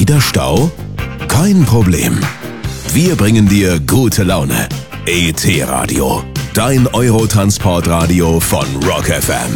wieder Stau? Kein Problem. Wir bringen dir gute Laune. ET Radio, dein Eurotransportradio von Rock FM.